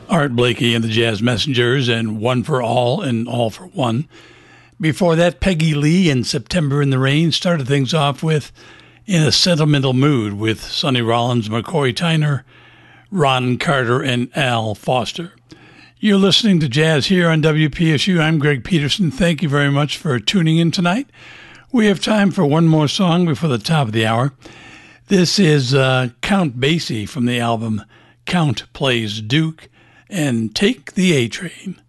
Art Blakey and the Jazz Messengers and One for All and All for One. Before that, Peggy Lee and September in the Rain started things off with In a Sentimental Mood with Sonny Rollins, McCoy Tyner, Ron Carter, and Al Foster. You're listening to Jazz here on WPSU. I'm Greg Peterson. Thank you very much for tuning in tonight. We have time for one more song before the top of the hour. This is Count Basie from the album Count Plays Duke and Take the A Train.